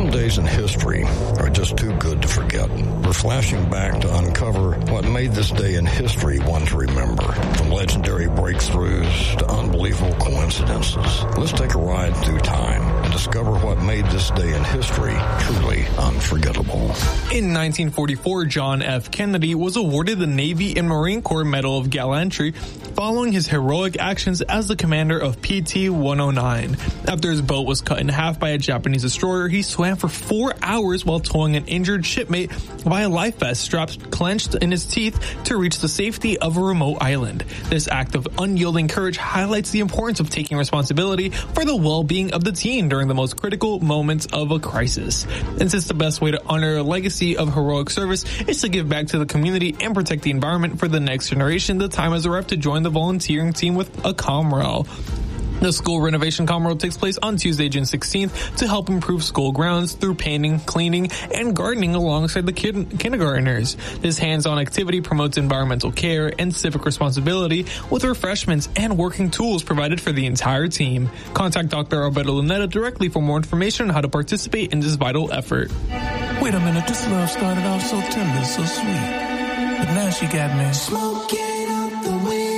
Some days in history are just too good to forget. We're flashing back to uncover what made this day in history one to remember. From legendary breakthroughs to unbelievable coincidences, let's take a ride through time and discover what made this day in history truly unforgettable. In 1944, John F. Kennedy was awarded the Navy and Marine Corps Medal of Gallantry following his heroic actions as the commander of PT-109. After his boat was cut in half by a Japanese destroyer, he swam for 4 hours while towing an injured shipmate via life vest strapped clenched in his teeth to reach the safety of a remote island. This act of unyielding courage highlights the importance of taking responsibility for the well-being of the team during the most critical moments of a crisis. And since the best way to honor a legacy of heroic service is to give back to the community and protect the environment for the next generation, the time has arrived to join the volunteering team with a Comrel. The school renovation Comrel takes place on Tuesday, June 16th to help improve school grounds through painting, cleaning, and gardening alongside the kindergartners. This hands-on activity promotes environmental care and civic responsibility with refreshments and working tools provided for the entire team. Contact Dr. Alberto Luneta directly for more information on how to participate in this vital effort. Wait a minute, this love started off so tender, so sweet. But now she got me smoking out the window.